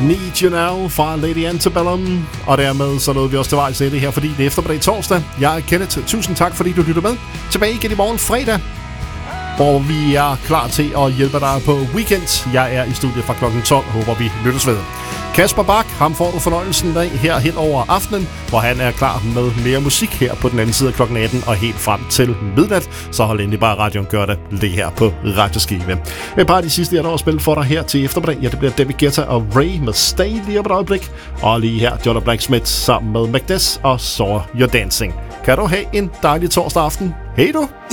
Need You Now fra Lady Antebellum. Og dermed så nåede vi også til vejs ende her, fordi det er eftermiddag torsdag. Jeg er Kenneth. Tusind tak, fordi du lytter med. Tilbage igen i morgen fredag, hvor vi er klar til at hjælpe dig på weekend. Jeg er i studiet fra klokken 12. Håber vi lyttes ved. Kasper Bak, ham får du fornøjelsen af her hen over aftenen, hvor han er klar med mere musik her på den anden side af klokken 18 og helt frem til midnat. Så hold endelig bare radioen, gør det lige her på Radioskive. Et par af de sidste, jeg når at spille for dig her til eftermiddag, ja, det bliver David Guetta og Ray med Stay lige om et øjeblik. Og lige her, Jonna Blacksmith sammen med Magdes og Saw Your Dancing. Kan du have en dejlig torsdag aften? Hej du!